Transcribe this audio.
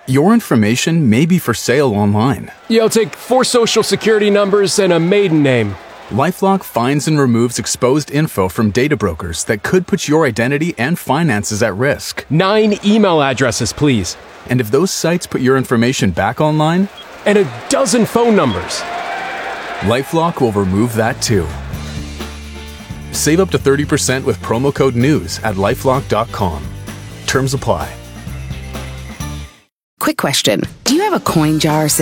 Your information may be for sale online. Yeah, I'll take 4 social security numbers and a maiden name. LifeLock finds and removes exposed info from data brokers that could put your identity and finances at risk. 9 email addresses, please. And if those sites put your information back online, And a dozen phone numbers. LifeLock will remove that too. Save up to 30% with promo code NEWS at lifelock.com. Terms apply. Quick question. Do you have a coin jar